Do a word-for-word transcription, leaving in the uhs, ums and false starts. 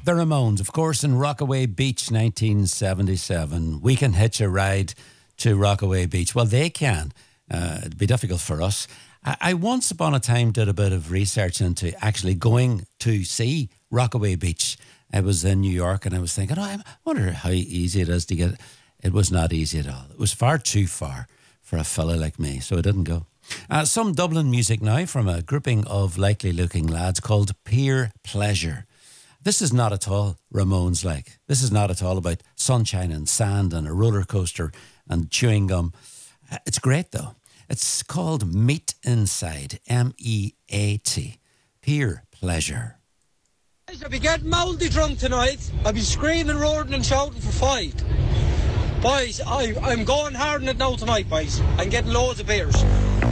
The Ramones, of course, in Rockaway Beach, nineteen seventy-seven. We can hitch a ride to Rockaway Beach. Well, they can. Uh, it'd be difficult for us. I, I once upon a time did a bit of research into actually going to see Rockaway Beach. I was in New York and I was thinking, oh, I wonder how easy it is to get. It was not easy at all. It was far too far for a fella like me, so I didn't go. Uh, some Dublin music now from a grouping of likely-looking lads called Peer Pleasure. This is not at all Ramones like. This is not at all about sunshine and sand and a roller coaster and chewing gum. Uh, it's great though. It's called Meat Inside, M E A T. Peer Pleasure. I'll be getting mouldy drunk tonight. I'll be screaming, roaring and shouting for fight. Boys, I, I'm going hard in it now tonight, boys. I'm getting loads of beers.